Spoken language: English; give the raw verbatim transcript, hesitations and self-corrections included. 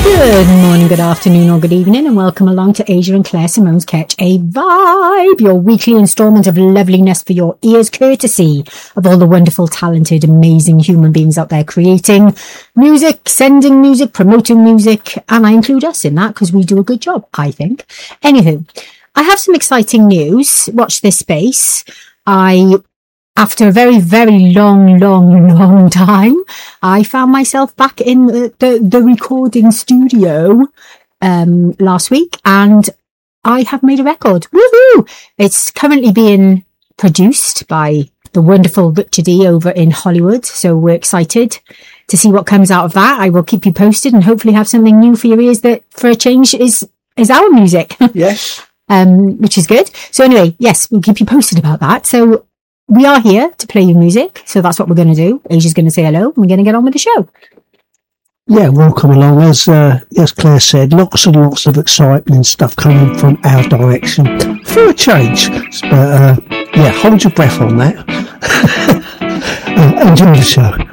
Good morning, good afternoon, or good evening, and welcome along to Asia and Claire Simone's Catch a Vibe, your weekly instalment of loveliness for your ears, courtesy of all the wonderful, talented, amazing human beings out there creating music, sending music, promoting music, and I include us in that because we do a good job, I think. Anywho, I have some exciting news. Watch this space. I... After a very, very long, long, long time, I found myself back in the, the, the recording studio um, last week, and I have made a record. Woohoo! It's currently being produced by the wonderful Richard E over in Hollywood, so we're excited to see what comes out of that. I will keep you posted and hopefully have something new for your ears that, for a change, is is our music. Yes. um, which is good. So anyway, yes, we'll keep you posted about that. So we are here to play you music, so that's what we're going to do. Asia's going to say hello, and we're going to get on with the show. Yeah, welcome along. As uh, as Claire said, lots and lots of excitement and stuff coming from our direction for a change. But uh, yeah, hold your breath on that. uh, enjoy the show.